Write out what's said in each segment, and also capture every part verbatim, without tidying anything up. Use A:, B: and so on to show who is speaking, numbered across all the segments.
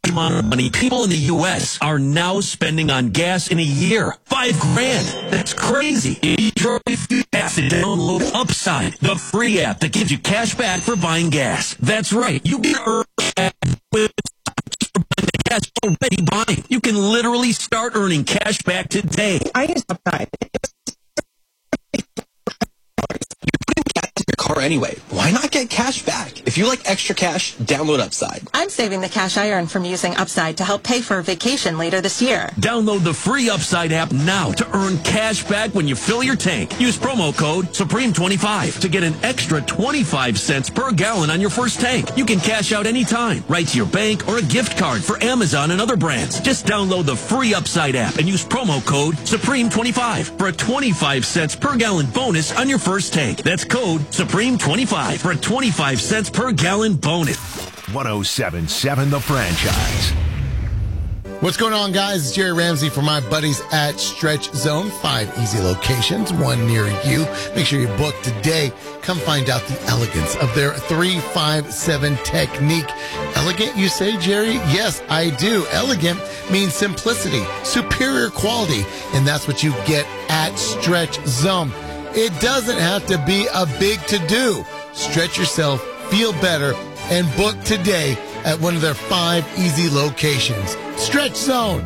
A: amount of money people in the U S are now spending on gas in a year. Five grand. That's crazy. You have to download Upside, the free app that gives you cash back for buying gas. That's right. You can earn cash with gas already buying. You can literally start earning cash back today.
B: I use Upside.
C: Car anyway. Why not get cash back? If you like extra cash, download Upside.
D: I'm saving the cash I earn from using Upside to help pay for a vacation later this year.
A: Download the free Upside app now to earn cash back when you fill your tank. Use promo code Supreme twenty-five to get an extra twenty-five cents per gallon on your first tank. You can cash out anytime, right to your bank or a gift card for Amazon and other brands. Just download the free Upside app and use promo code Supreme twenty-five for a twenty-five cents per gallon bonus on your first tank. That's code Supreme twenty-five for a twenty-five cents per gallon bonus.
E: one oh seven point seven The Franchise.
F: What's going on, guys? It's Jerry Ramsey for my buddies at Stretch Zone. Five easy locations, one near you. Make sure you book today. Come find out the elegance of their three five seven technique. Elegant, you say, Jerry? Yes, I do. Elegant means simplicity, superior quality, and that's what you get at Stretch Zone. It doesn't have to be a big to-do. Stretch yourself, feel better, and book today at one of their five easy locations. Stretch Zone.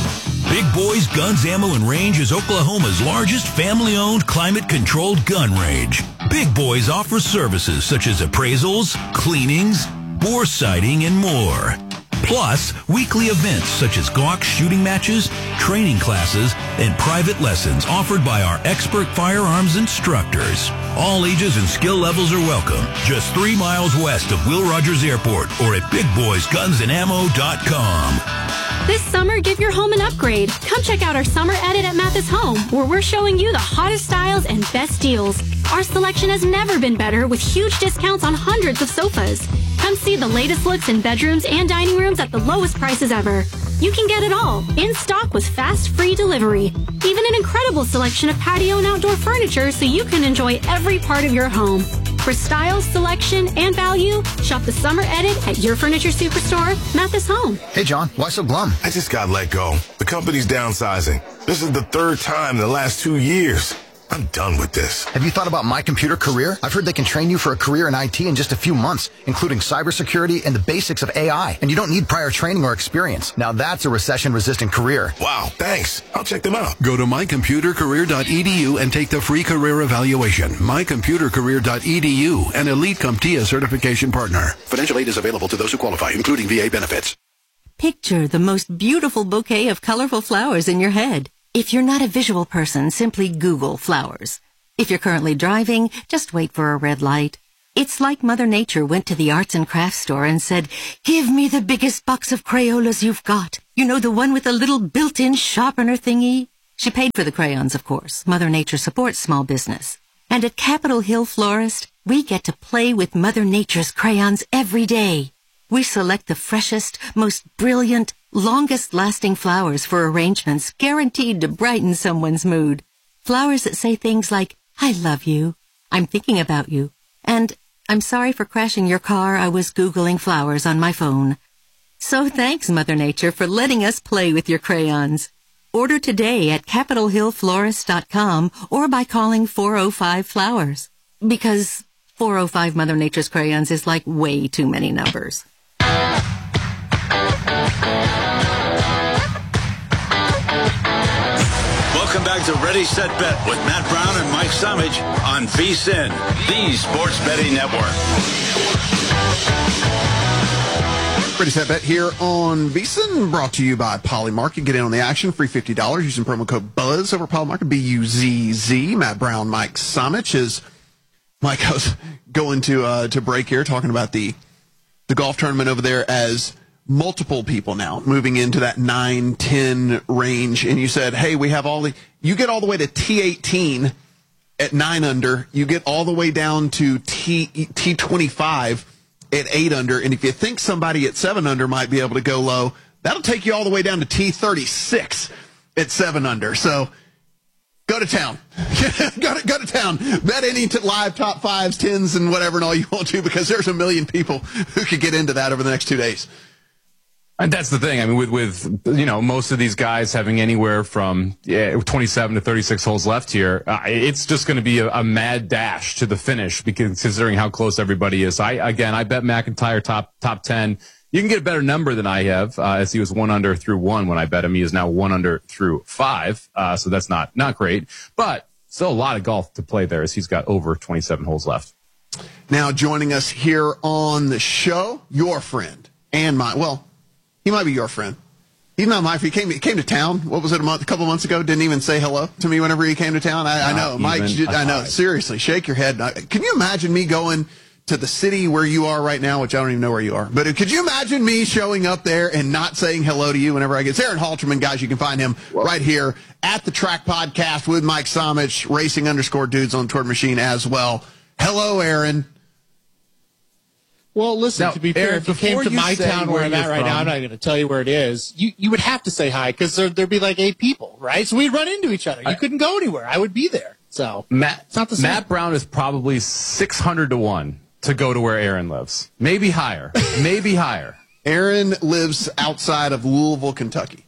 G: Big Boys Guns, Ammo, and Range is Oklahoma's largest family-owned, climate-controlled gun range. Big Boys offers services such as appraisals, cleanings, bore sighting, and more. Plus, weekly events such as Glock shooting matches, training classes, and private lessons offered by our expert firearms instructors. All ages and skill levels are welcome. Just three miles west of Will Rogers Airport or at big boys guns and ammo dot com.
H: This summer, give your home an upgrade. Come check out our summer edit at Mathis Home, where we're showing you the hottest styles and best deals. Our selection has never been better, with huge discounts on hundreds of sofas. Come see the latest looks in bedrooms and dining rooms at the lowest prices ever. You can get it all, in stock with fast, free delivery. Even an incredible selection of patio and outdoor furniture so you can enjoy every part of your home. For style, selection, and value, shop the summer edit at your furniture superstore, Mathis Home.
I: Hey, John, why so glum?
J: I just got let go. The company's downsizing. This is the third time in the last two years. I'm done with this.
I: Have you thought about My Computer Career? I've heard they can train you for a career in I T in just a few months, including cybersecurity and the basics of A I. And you don't need prior training or experience. Now that's a recession-resistant career.
J: Wow, thanks. I'll check them out.
K: Go to my computer career dot e d u and take the free career evaluation. my computer career dot e d u, an Elite CompTIA certification partner. Financial aid is available to those who qualify, including V A benefits.
L: Picture the most beautiful bouquet of colorful flowers in your head. If you're not a visual person, simply Google flowers. If you're currently driving, just wait for a red light. It's like Mother Nature went to the arts and crafts store and said, "Give me the biggest box of Crayolas you've got. You know, the one with the little built-in sharpener thingy?" She paid for the crayons, of course. Mother Nature supports small business. And at Capitol Hill Florist, we get to play with Mother Nature's crayons every day. We select the freshest, most brilliant, longest-lasting flowers for arrangements guaranteed to brighten someone's mood. Flowers that say things like, "I love you," "I'm thinking about you," and "I'm sorry for crashing your car, I was Googling flowers on my phone." So thanks, Mother Nature, for letting us play with your crayons. Order today at capitol hill florist dot com or by calling four oh five flowers. Because four oh five Mother Nature's crayons is like way too many numbers.
M: Welcome back to Ready, Set, Bet with Matt Brown and Mike Samich on V S I N, the Sports Betting Network.
N: Ready, Set, Bet here on V S I N, brought to you by Polymarket. Get in on the action, free fifty dollars using promo code BUZZ over Polymarket, B U Z Z. Matt Brown, Mike Samich. Is Mike, I was going to uh, to break here talking about the the golf tournament over there as multiple people now moving into that nine ten range, and you said, hey, we have all the, you get all the way to T eighteen at nine under, you get all the way down to T T twenty-five at eight under, and if you think somebody at seven under might be able to go low, that'll take you all the way down to T thirty-six at seven under. So go to town. go, to, go to town. Bet any t- live top fives, tens, and whatever and all you want to, because there's a million people who could get into that over the next two days.
B: And that's the thing. I mean, with, with, you know, most of these guys having anywhere from yeah, twenty-seven to thirty-six holes left here, uh, it's just going to be a, a mad dash to the finish because considering how close everybody is. I, again, I bet McIntyre top, top ten. You can get a better number than I have, uh, as he was one under through one when I bet him. He is now one under through five. Uh, so that's not, not great, but still a lot of golf to play there as he's got over twenty-seven holes left.
N: Now joining us here on the show, your friend and my, well, he might be your friend. He's not my friend. He came, he came to town. What was it, a month, a couple months ago? Didn't even say hello to me whenever he came to town. I, I know, Mike. I know. Seriously, shake your head. Can you imagine me going to the city where you are right now, which I don't even know where you are, but could you imagine me showing up there and not saying hello to you whenever I get? It's Aaron Halterman, guys. You can find him right here at the Track Podcast with Mike Somich, racing underscore dudes on Twitter Machine as well. Hello, Aaron.
O: Well, listen,
B: now,
O: to be fair,
B: Aaron,
O: if you came to my town where I'm at right from, now, I'm not going to tell you where it is. You you would have to say hi because there, there'd be like eight people, right? So we'd run into each other. You I, couldn't go anywhere. I would be there. So
B: Matt,
O: it's not the same.
B: Matt Brown is probably six hundred to one to go to where Aaron lives. Maybe higher. Maybe higher.
N: Aaron lives outside of Louisville, Kentucky.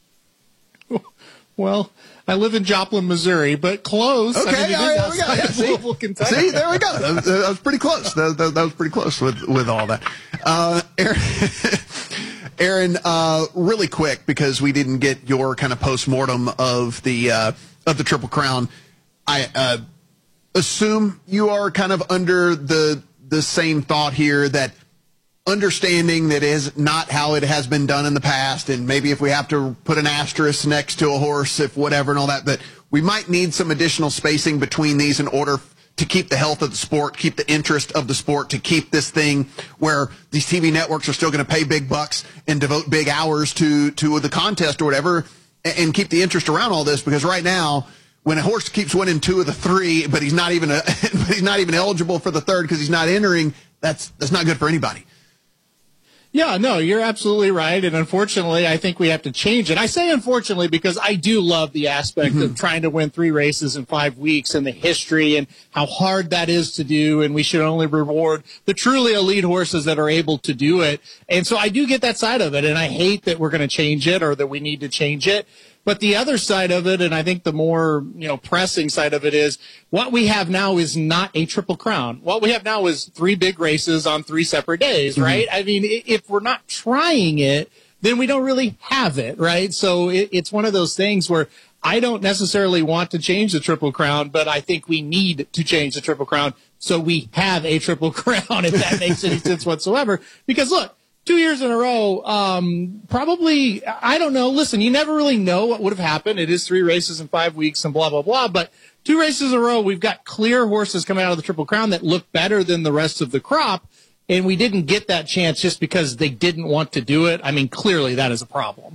O: Well, I live in Joplin, Missouri, but close.
N: Okay,
O: I mean,
N: all right, there we go. Yeah, see,
O: Louisville, Kentucky.
N: See, there we go. That was, that was pretty close. That, that, that was pretty close with, with all that. Uh, Aaron, Aaron uh, really quick, because we didn't get your kind of postmortem of the uh, of the Triple Crown. I uh, assume you are kind of under the the same thought here, that understanding that is not how it has been done in the past, and maybe if we have to put an asterisk next to a horse, if whatever and all that, that we might need some additional spacing between these in order to keep the health of the sport, keep the interest of the sport, to keep this thing where these T V networks are still going to pay big bucks and devote big hours to, to the contest or whatever, and, and keep the interest around all this. Because right now, when a horse keeps winning two of the three, but he's not even a, but he's not even eligible for the third because he's not entering, that's that's not good for anybody.
O: Yeah, no, you're absolutely right. And unfortunately, I think we have to change it. I say unfortunately because I do love the aspect mm-hmm. of trying to win three races in five weeks and the history and how hard that is to do. And we should only reward the truly elite horses that are able to do it. And so I do get that side of it. And I hate that we're going to change it or that we need to change it. But the other side of it, and I think the more, you know, pressing side of it, is what we have now is not a Triple Crown. What we have now is three big races on three separate days, mm-hmm. right? I mean, if we're not trying it, then we don't really have it, right? So it, it's one of those things where I don't necessarily want to change the Triple Crown, but I think we need to change the Triple Crown so we have a Triple Crown, if that makes any sense whatsoever. Because look, two years in a row, um, probably, I don't know. Listen, you never really know what would have happened. It is three races in five weeks and blah, blah, blah. But two races in a row, we've got clear horses coming out of the Triple Crown that look better than the rest of the crop. And we didn't get that chance just because they didn't want to do it. I mean, clearly that is a problem.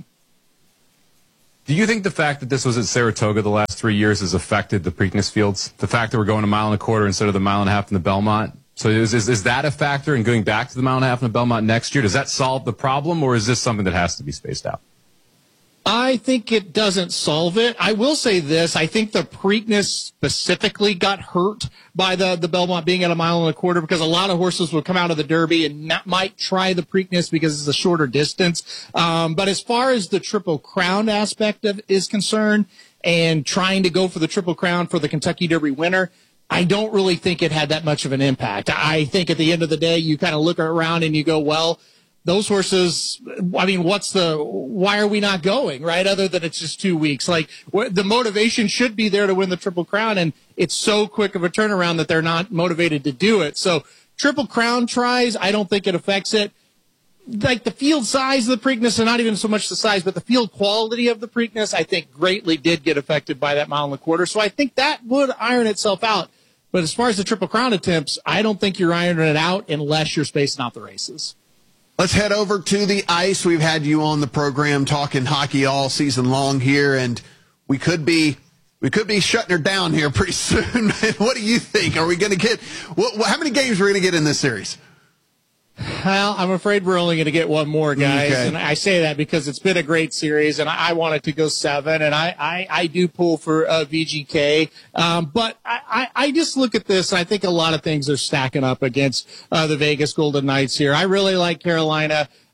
B: Do you think the fact that this was at Saratoga the last three years has affected the Preakness fields? The fact that we're going a mile and a quarter instead of the mile and a half in the Belmont? So is, is is that a factor in going back to the mile and a half in the Belmont next year? Does that solve the problem, or is this something that has to be spaced out?
O: I think it doesn't solve it. I will say this. I think the Preakness specifically got hurt by the, the Belmont being at a mile and a quarter, because a lot of horses would come out of the Derby and not, might try the Preakness because it's a shorter distance. Um, but as far as the Triple Crown aspect of is concerned, and trying to go for the Triple Crown for the Kentucky Derby winner, I don't really think it had that much of an impact. I think at the end of the day, you kind of look around and you go, well, those horses, I mean, what's the, why are we not going, right? Other than it's just two weeks. Like, the motivation should be there to win the Triple Crown, and it's so quick of a turnaround that they're not motivated to do it. So Triple Crown tries, I don't think it affects it. Like the field size of the Preakness, and not even so much the size, but the field quality of the Preakness, I think greatly did get affected by that mile and a quarter. So I think that would iron itself out. But as far as the Triple Crown attempts, I don't think you're ironing it out unless you're spacing out the races.
N: Let's head over to the ice. We've had you on the program talking hockey all season long here, and we could be we could be shutting her down here pretty soon. What do you think? Are we going to get what, what, how many games are we going to get in this series?
O: Well, I'm afraid we're only going to get one more, guys.
N: Okay.
O: And I say that because it's been a great series, and I, I want it to go seven, and I, I, I do pull for uh, V G K. Um, but I, I, I just look at this, and I think a lot of things are stacking up against uh, the Vegas Golden Knights here. I really like Carolina.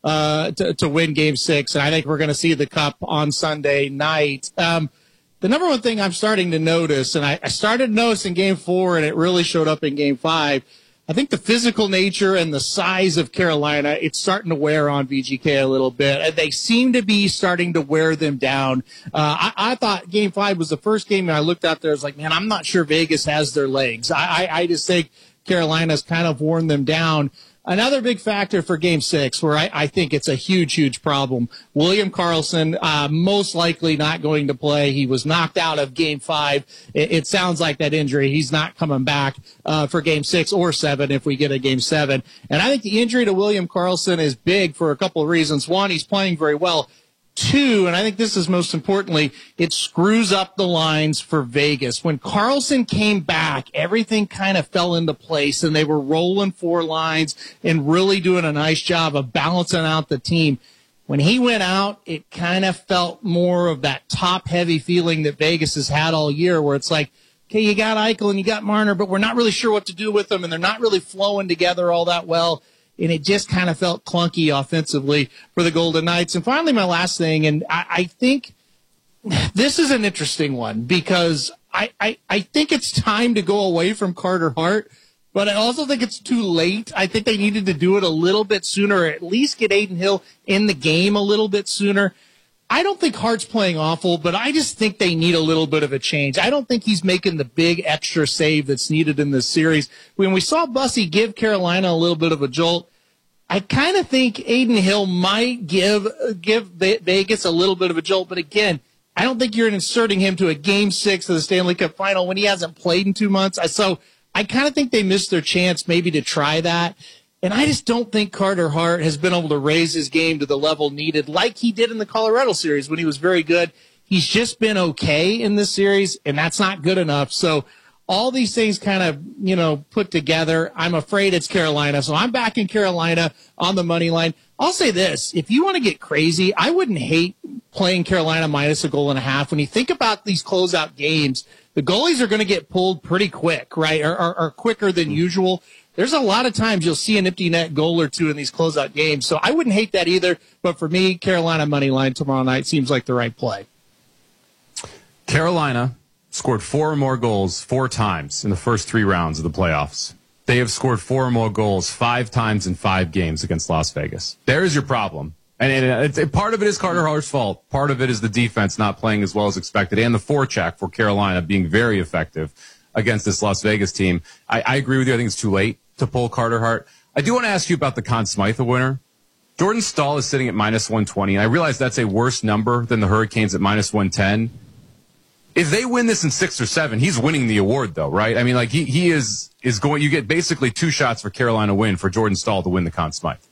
O: uh, to, to win Game Six, and I think we're going to see the Cup on Sunday night. Um, the number one thing I'm starting to notice, and I, I started to notice in Game Four, and it really showed up in Game Five. I think the physical nature and the size of Carolina, it's starting to wear on V G K a little bit. They seem to be starting to wear them down. Uh, I, I thought Game Five was the first game, and I looked out there. I was like, man, I'm not sure Vegas has their legs. I, I, I just think Carolina's kind of worn them down. Another big factor for Game Six, where I, I think it's a huge, huge problem. William Karlsson, uh, most likely not going to play. He was knocked out of Game Five. It, it sounds like that injury. He's not coming back uh, for Game Six or Seven if we get a Game Seven. And I think the injury to William Karlsson is big for a couple of reasons. One, he's playing very well. Two, and I think this is most importantly, it screws up the lines for Vegas. When Karlsson came back, everything kind of fell into place, and they were rolling four lines and really doing a nice job of balancing out the team. When he went out, it kind of felt more of that top-heavy feeling that Vegas has had all year, where it's like, okay, you got Eichel and you got Marner, but we're not really sure what to do with them, and they're not really flowing together all that well. And it just kind of felt clunky offensively for the Golden Knights. And finally, my last thing, and I, I think this is an interesting one because I, I, I think it's time to go away from Carter Hart, but I also think it's too late. I think they needed to do it a little bit sooner, or at least get Adin Hill in the game a little bit sooner. I don't think Hart's playing awful, but I just think they need a little bit of a change. I don't think he's making the big extra save that's needed in this series. When we saw Bussy give Carolina a little bit of a jolt, I kind of think Adin Hill might give give Vegas a little bit of a jolt. But again, I don't think you're inserting him to a Game Six of the Stanley Cup Final when he hasn't played in two months. So I kind of think they missed their chance maybe to try that. And I just don't think Carter Hart has been able to raise his game to the level needed like he did in the Colorado series when he was very good. He's just been okay in this series, and that's not good enough. So all these things kind of, you know, put together, I'm afraid it's Carolina. So I'm back in Carolina on the money line. I'll say this. If you want to get crazy, I wouldn't hate playing Carolina minus a goal and a half. When you think about these closeout games, the goalies are going to get pulled pretty quick, right, or, or, or quicker than usual. There's a lot of times you'll see an empty net goal or two in these closeout games. So I wouldn't hate that either. But for me, Carolina money line tomorrow night seems like the right play.
B: Carolina scored four or more goals four times in the first three rounds of the playoffs. They have scored four or more goals five times in five games against Las Vegas. There's your problem. And it, it, part of it is Carter Hart's fault. Part of it is the defense not playing as well as expected, and the forecheck for Carolina being very effective against this Las Vegas team. I, I agree with you. I think it's too late to pull Carter Hart. I do want to ask you about the Conn Smythe winner. Jordan Staal is sitting at minus one twenty, and I realize that's a worse number than the Hurricanes at minus one ten. If they win this in six or seven, he's winning the award, though, right? I mean, like, he, he is is going. You get basically two shots for Carolina win for Jordan Staal to win the Conn Smythe.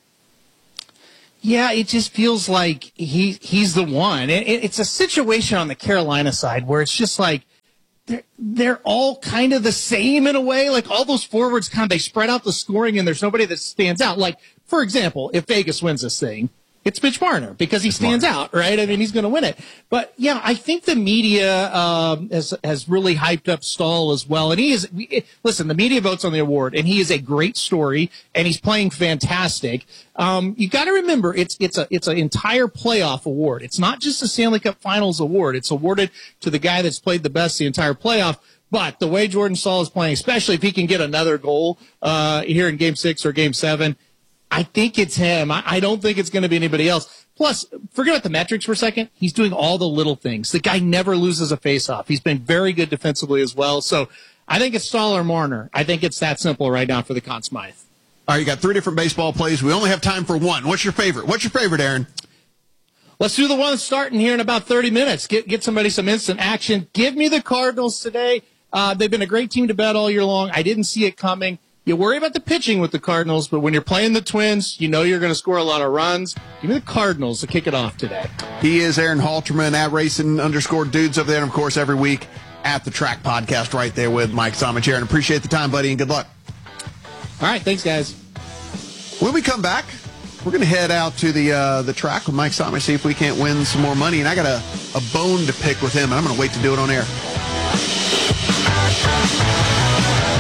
O: Yeah, it just feels like he he's the one. It, it, it's a situation on the Carolina side where it's just like they're, they're all kind of the same in a way. Like, all those forwards kind of, they spread out the scoring and there's nobody that stands out. Like, for example, if Vegas wins this thing, it's Mitch Marner because he stands out, right? I mean, he's going to win it. But yeah, I think the media um, has has really hyped up Staal as well. And he is, listen, the media votes on the award, and he is a great story, and he's playing fantastic. Um, you got to remember, it's it's a it's an entire playoff award. It's not just a Stanley Cup Finals award. It's awarded to the guy that's played the best the entire playoff. But the way Jordan Staal is playing, especially if he can get another goal uh, here in Game Six or Game Seven, I think it's him. I, I don't think it's going to be anybody else. Plus, forget about the metrics for a second. He's doing all the little things. The guy never loses a faceoff. He's been very good defensively as well. So I think it's Staal or Marner. I think it's that simple right now for the Conn Smythe.
N: All right, you got three different baseball plays. We only have time for one. What's your favorite? What's your favorite, Aaron?
O: Let's do the one that's starting here in about thirty minutes. Get get somebody some instant action. Give me the Cardinals today. Uh, they've been a great team to bet all year long. I didn't see it coming. You worry about the pitching with the Cardinals, but when you're playing the Twins, you know you're going to score a lot of runs. Give me the Cardinals to kick it off today.
N: He is Aaron Halterman at Racing underscore Dudes over there, and of course every week at the Track Podcast right there with Mike Somich. Aaron, appreciate the time, buddy, and good luck.
O: All right, thanks, guys.
N: When we come back, we're going to head out to the uh, the track with Mike Somich, see if we can't win some more money, and I got a, a bone to pick with him, and I'm going to wait to do it on air.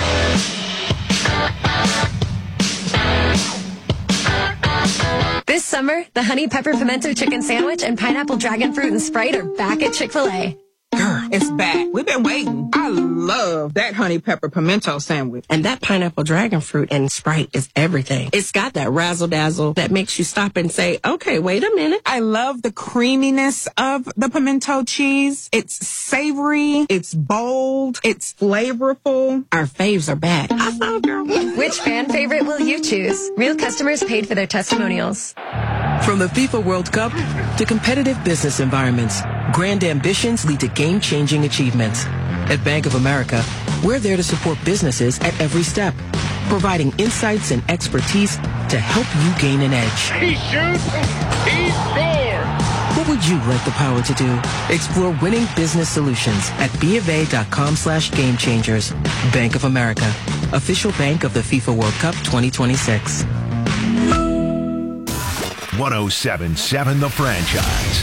P: This summer, the honey pepper pimento chicken sandwich and pineapple dragon fruit and Sprite are back at Chick-fil-A.
Q: Girl, it's back. We've been waiting. I love that honey pepper pimento sandwich.
R: And that pineapple dragon fruit and Sprite is everything. It's got that razzle dazzle that makes you stop and say, okay, wait a minute.
Q: I love the creaminess of the pimento cheese. It's savory. It's bold. It's flavorful.
R: Our faves are back. I saw, girl.
P: Which fan favorite will you choose? Real customers paid for their testimonials.
S: From the FIFA World Cup to competitive business environments, grand ambitions lead to game-changing achievements. At Bank of America, we're there to support businesses at every step, providing insights and expertise to help you gain an edge.
T: He shoots, he scores!
S: What would you like the power to do? Explore winning business solutions at BofA.com slash game changers. Bank of America, official bank of the FIFA World Cup twenty twenty-six.
E: one oh seven point seven The Franchise.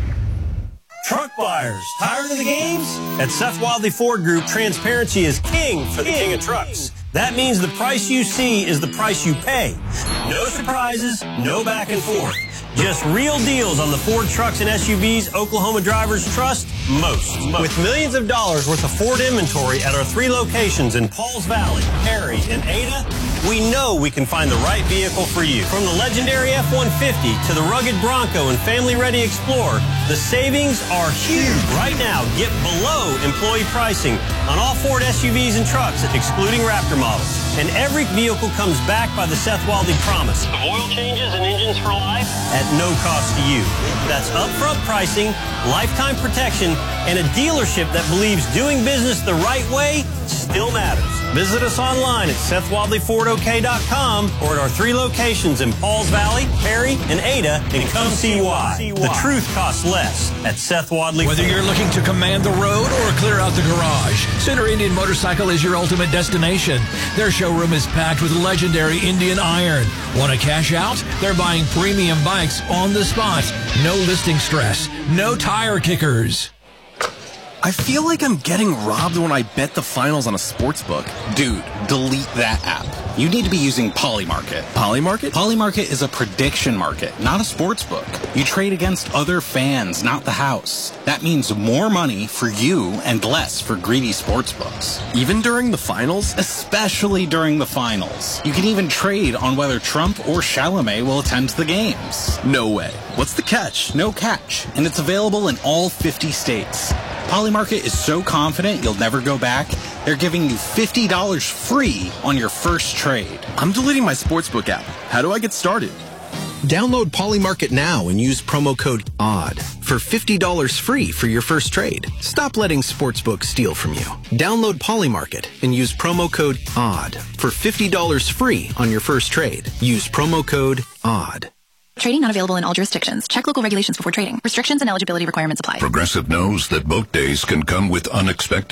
U: Truck buyers, tired of the games? At Seth Wadley Ford Group, transparency is king for the king of trucks. That means the price you see is the price you pay. No surprises, no back and forth. Just real deals on the Ford trucks and S U Vs Oklahoma drivers trust most. With millions of dollars worth of Ford inventory at our three locations in Pauls Valley, Perry, and Ada, we know we can find the right vehicle for you. From the legendary F one fifty to the rugged Bronco and family-ready Explorer, the savings are huge. Right now, get below employee pricing on all Ford S U Vs and trucks, excluding Raptor models. And every vehicle comes backed by the Seth Wadley promise of oil changes and engines for life at no cost to you. That's upfront pricing, lifetime protection, and a dealership that believes doing business the right way still matters. Visit us online at Seth Wadley Ford O K dot com or at our three locations in Pauls Valley, Perry, and Ada, and come see why. The truth costs less at Seth Wadley
G: Whether
U: Ford.
G: you're looking to command the road or clear out the garage, Center Indian Motorcycle is your ultimate destination. Their showroom is packed with legendary Indian iron. Want to cash out? They're buying premium bikes on the spot. No listing stress. No tire kickers.
C: I feel like I'm getting robbed when I bet the finals on a sports book. Dude, delete that app. You need to be using Polymarket. Polymarket? Polymarket is a prediction market, not a sports book. You trade against other fans, not the house. That means more money for you and less for greedy sports books. Even during the finals? Especially during the finals. You can even trade on whether Trump or Chalamet will attend the games. No way. What's the catch? No catch. And it's available in all fifty states. Polymarket is so confident you'll never go back, they're giving you fifty dollars free on your first trade. I'm deleting my sportsbook app. How do I get started?
V: Download Polymarket now and use promo code ODD for fifty dollars free for your first trade. Stop letting sportsbooks steal from you. Download Polymarket and use promo code ODD for fifty dollars free on your first trade. Use promo code ODD.
W: Trading not available in all jurisdictions. Check local regulations before trading. Restrictions and eligibility requirements apply.
X: Progressive knows that boat days can come with unexpected